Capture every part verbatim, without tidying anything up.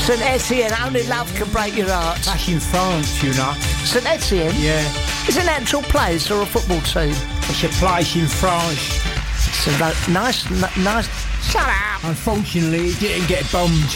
Saint Etienne, only love can break your heart. That's in France, you know. Saint Etienne? Yeah. Is it an actual place or a football team? It's a place in France. It's a lo- nice, n- nice... Shut up! Unfortunately, it didn't get bombed.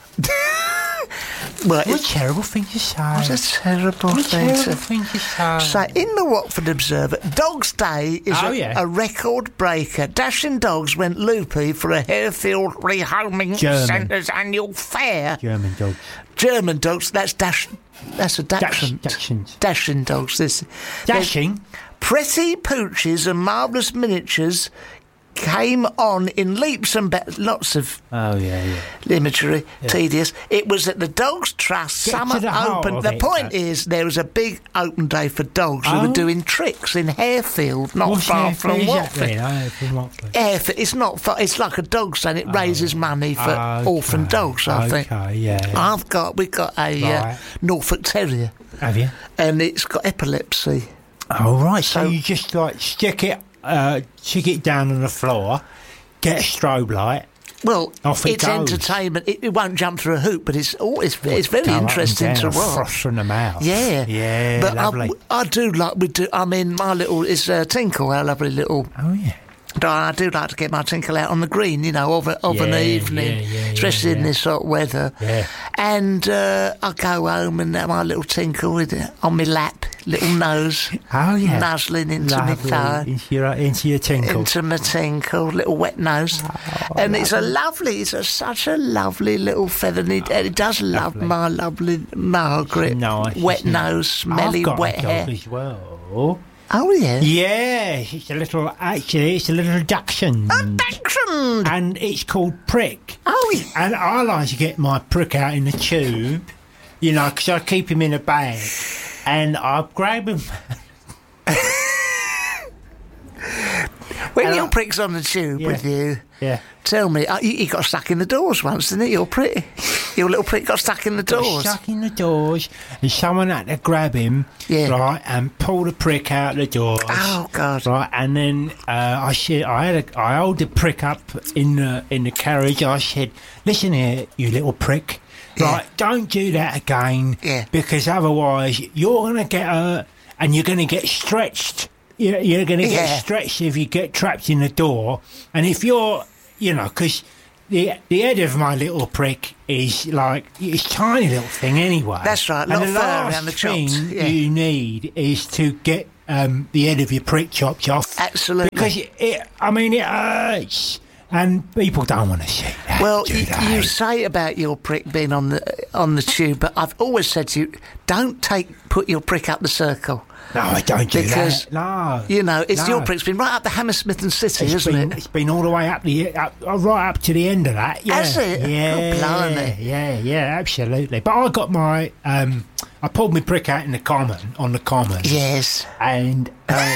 Well, What a it's terrible thing to say. what a terrible What a thing terrible to thing to say. So, in the Watford Observer, Dogs Day is Oh, a, yeah. a record breaker. Dashing Dogs went loopy for a Harefield Rehoming German. Centre's annual fair. German dogs. German Dogs, that's Dash... That's a Dachshund. Dachshunds. Dashing Dogs. This, Dashing? Pretty pooches and marvellous miniatures came on in leaps and bounds. Lots of Oh, yeah, yeah. imagery, tedious. It was at the Dogs Trust Get Summer to the heart Open. of The it, point but- is, there was a big open day for dogs who Oh. were doing tricks in Harefield, not What's far that from for Watford. exactly? Oh, from Watford. Harefield, it's not far, it's like a dog stand. It raises money for Okay. orphan dogs, I think. Okay, yeah. I've got, we've got a uh, Right. Norfolk Terrier, Have you? and it's got epilepsy. Oh, right. So, So- you just, like, stick it, uh, stick it down on the floor, get a strobe light. Well, Off it it's goes. entertainment. It, it won't jump through a hoop, but it's oh, it's, it's very go up and interesting down to and watch. froth from the mouth. Yeah, Yeah, but lovely. I, I do like we do. I mean, my little is uh, Tinkle, our lovely little. Oh, yeah. I do like to get my Tinkle out on the green, you know, of, a, of an Yeah, evening, yeah, yeah, especially yeah, in yeah. this hot weather. Yeah. And uh, I go home and have my little Tinkle with it on my lap, little nose, Oh, yeah. nuzzling into my Lovely. thigh. Into your, into your tinkle. Into my Tinkle, little wet nose, Oh, and it's a lovely, it's a, such a lovely little feather. And it, and it does love lovely. my lovely Margaret, Nice, wet isn't it? nose, smelly I've got wet a dog hair. as well. Oh yeah, Yeah, it's a little, actually, it's a little dachshund. a dachshund. And it's called Prick. Oh yeah. And I like to get my Prick out in the tube, you know, because I keep him in a bag. And I grab him. When And your I- Prick's on the tube Yeah. with you, Yeah. tell me, uh, you, you got stuck in the doors once, didn't it? You're pretty. Your little Prick got stuck in the Got doors. stuck in the doors, and someone had to grab him, Yeah. right, and pull the Prick out the doors. Oh God. Right, and then uh, I said, I had a, I hold the Prick up in the in the carriage. I said, "Listen here, you little prick, right? Don't do that again, Yeah. because otherwise you're gonna get hurt and you're gonna get stretched. You're, you're gonna get Yeah. stretched if you get trapped in the door. And if you're, you know, because the the head of my little Prick is like it's a tiny little thing anyway. That's right, And lot the of fur last around the thing chops, yeah. you need is to get um, the head of your Prick chopped off. Absolutely. Because it, it, I mean, it hurts, and people don't want to see that. Well, do you, they? you say about your Prick being on the on the tube, but I've always said to you, don't take put your Prick up the circle. no, I don't do because, that. No, You know, it's no. your Prick's been right up the Hammersmith and City, It's hasn't been, it? it's been all the way up the up, uh, right up to the end of that. Yeah. Has it? Yeah, Oh, blimey. yeah, yeah, absolutely. But I got my, um, I pulled my Prick out in the common on the common, Yes. and uh,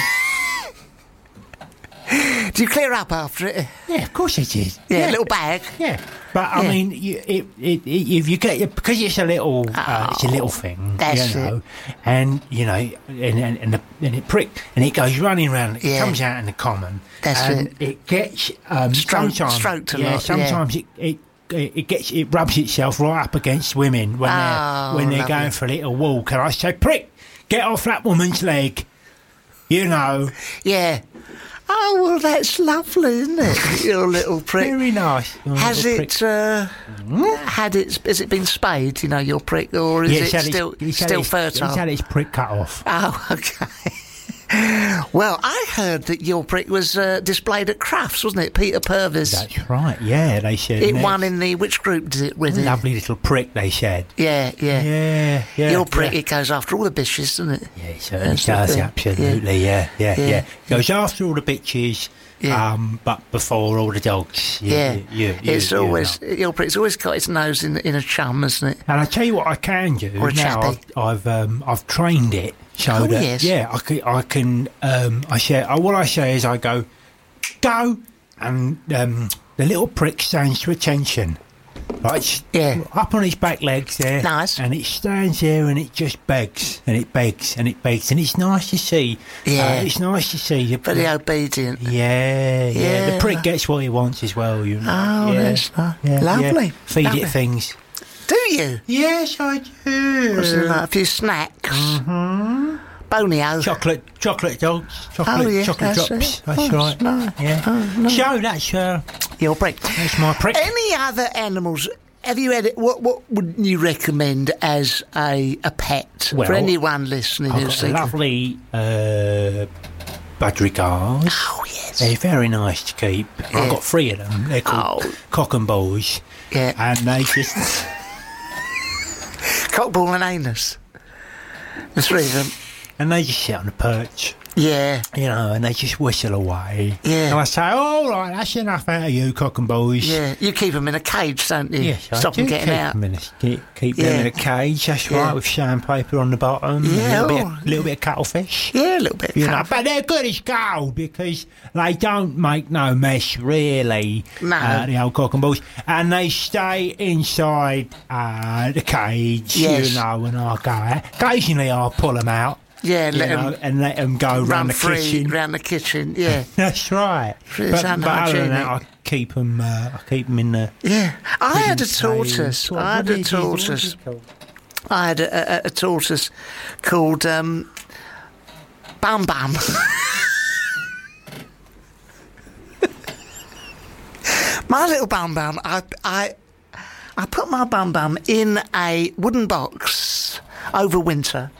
Do you clear up after it? yeah, of course it is. Yeah, a little bag. Yeah, but I Yeah. mean, you, it, it, it, if you get it because it's a little, uh, it's a little thing, that's you know, and you know, and and, and, the, and it prick, and it goes running around. It Yeah. comes out in the common. That's and it. it gets um, Stroke- sometimes, stroked a yeah, lot, yeah. sometimes it. it it gets it rubs itself right up against women when Oh, they're when they're lovely. going for a little walk, and I say, "Prick, get off that woman's leg," you know. Yeah. Oh, well, that's lovely, isn't it? Your little Prick. Very nice. Your Has little it uh, had its? Has it been spayed? You know, your Prick, or is Yeah, it's it had its- still it's had still its- fertile? It's had its prick cut off. Oh, okay. Well, I heard that your Prick was uh, displayed at Crufts, wasn't it? Peter Purvis. That's right, yeah, they said. It next. won in the which group did it with? it? Lovely little prick, they said. Yeah, yeah. Yeah, yeah. Your Prick, yeah. it goes after all the bitches, doesn't it? Yeah, it certainly That's the does, thing. absolutely, yeah, yeah, yeah. Yeah. Goes after all the bitches, Yeah. um, but before all the dogs. You, Yeah, you, you, it's you always know. your Prick's always got its nose in in a chum, hasn't it? And I tell you what I can do Or a now. I've chappy. I've, um, I've trained it so Oh, that yes. yeah, I can. I can. Um, I say. Uh, what I say is, I go, go, and um, the little prick stands to attention. Right, it's Yeah. up on his back legs there. Nice. And it stands there and it just begs and it begs and it begs and it's nice to see. Yeah. Uh, it's nice to see. The, Very obedient. yeah, yeah, Yeah. The prick gets what he wants as well, you know. Oh, yeah. that's nice. Yeah, Lovely. yeah. Feed Lovely. it things. Do you? Yes, I do. What's it like? A few snacks. Mm-hmm. Bonio. Chocolate, chocolate dogs, chocolate, Oh, yeah, chocolate that's drops. it. That's Oh, right. that's nice. Yeah. Oh, nice. So that's uh, Your prick. that's my prick. Any other animals? Have you had it? What What would you recommend as a a pet Well, for anyone listening? I've who's got a thinking, lovely uh, budgerigars. oh yes, They're very nice to keep. Yeah. I've got three of them. They're called Oh. cock and balls. Yeah. And they just cock, ball, and anus. The three of them. and they just sit on the perch. Yeah, You know, and they just whistle away. Yeah. And I say, all right, that's enough out of you, cock and balls. yeah. You keep them in a cage, don't you? Yes, I Stop do them getting keep out. Them in a, keep keep Yeah. them in a cage, that's Yeah. right, with sandpaper on the bottom, Yeah, a little, bit, oh. of, little bit of cuttlefish. Yeah, a little bit. You know, Cut. but they're good as gold because they don't make no mess, really. No. Uh, the old cock and balls, and they stay inside uh, the cage. Yes. You know, when I go out. Occasionally, I'll pull them out. Yeah, you let know, them and let them go run round the free kitchen. round the kitchen. Yeah, That's right. It's But, but other than that, I unhygienic. keep them. Uh, I keep them in the. yeah. I had a cage. tortoise. What- I had what a is it- what is tortoise. it called? I had a, a, a tortoise called um, Bum Bum. My little Bum Bum, I, I, I put my Bum Bum in a wooden box over winter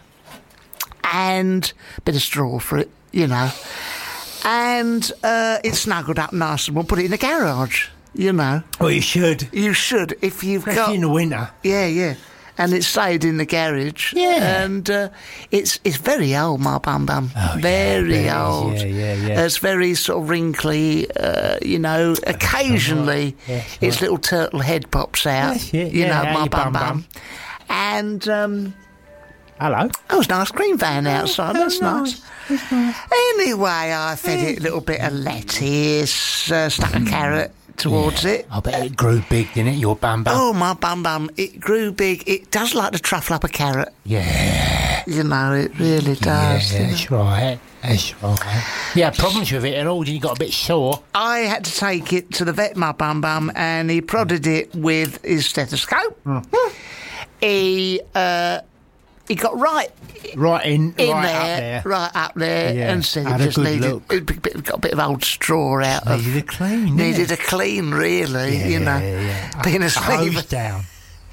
and a bit of straw for it, you know. And uh, it's snuggled up nice and we'll put it in the garage, you know. Well, you should. You should, if you've Especially got... in the winter. Yeah, yeah. And it's stayed in the garage. Yeah. And uh, it's it's very old, my Bum Bum. Oh, yeah, very I bet it is. old. Yeah, yeah, yeah. It's very sort of wrinkly, uh, you know. Occasionally, Yeah, its right. little turtle head pops out. That's it, You yeah, know, how my you Bum Bum Bum. And um, Hello. oh, it's an ice cream van outside. That's Oh, nice. Anyway, I fed it a little bit of lettuce, uh, stuck a carrot towards it. I bet it grew big, didn't it? Your Bum Bum. Oh, my Bum Bum, it grew big. It does like to truffle up a carrot. Yeah. You know, it really does. Yeah, you know. that's right. That's right. You had problems with it at all? Did you got a bit sore? I had to take it to the vet, my Bum Bum, and he prodded it with his stethoscope. He uh, he got right Right in, in right there, up there. right up there, Yeah, and said had it a just good needed look. it bit- bit- got a bit of old straw out of. Needed a clean. didn't Needed it? a clean, really. yeah, you know, yeah. being a hose sleeve, down.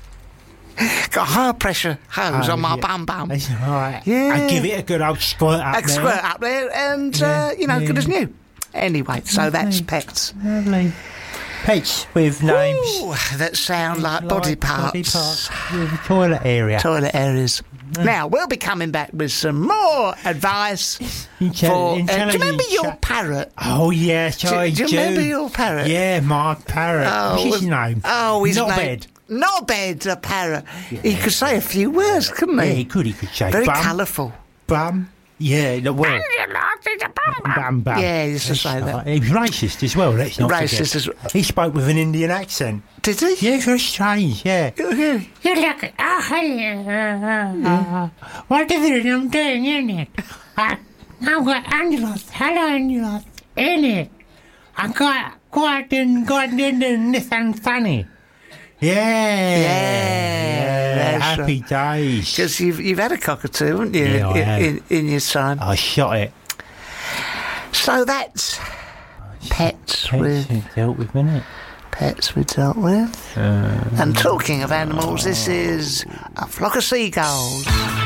got high pressure hose Oh, on my yeah. Bum Bum. That's right. Yeah. And give it a good old squirt up A there. squirt up there, and uh, Yeah, you know, good yeah. as new. Anyway, so that's pets. Lovely. Pets with names. Ooh, that sound like, body parts. Body parts. With the toilet area. Toilet areas. Now, we'll be coming back with some more advice Intelli- for... Uh, do you intelligent remember your chat. parrot? Oh, yes, Do, I do you remember your parrot? Yeah, my parrot. Oh, What's his was- name? Oh, his Not name... bed. Not bed, a parrot. He could say a few words, couldn't Yeah, he? he could. He could say Very bum, colourful. bum. Yeah, the word. Bum, bum. Yeah, he used to That's say that. right. He was racist as well, let's not Racist forget. as well. He spoke with an Indian accent. Did he? Yeah, very strange, yeah. Yeah. You look at... Oh, hello. What is it I'm doing in it? I, I've got Angelos. Hello, Angelos. In it. I got got in, got in the Nissan Sunny. Yeah. Yeah, that's happy days. Because you've, you've had a cockatoo, haven't you, Yeah, I in, have. in, in your time? I shot it. So that's pets, Pets with... we dealt with, innit? Pets we dealt with. Uh, And talking of animals, this is A Flock of Seagulls.